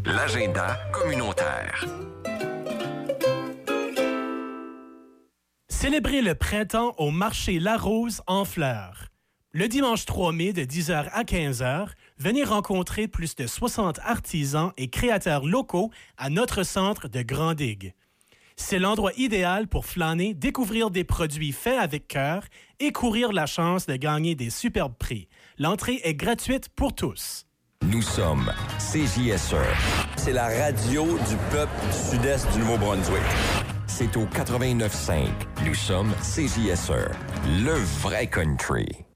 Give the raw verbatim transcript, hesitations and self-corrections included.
l'agenda communautaire. Célébrez le printemps au marché La Rose en fleurs. Le dimanche trois mai de dix heures à quinze heures, venez rencontrer plus de soixante artisans et créateurs locaux à notre centre de Grand-Digue. C'est l'endroit idéal pour flâner, découvrir des produits faits avec cœur et courir la chance de gagner des superbes prix. L'entrée est gratuite pour tous. Nous sommes C J S E. C'est la radio du peuple du sud-est du Nouveau-Brunswick. C'est au quatre-vingt-neuf cinq. Nous sommes C J S E, le vrai country.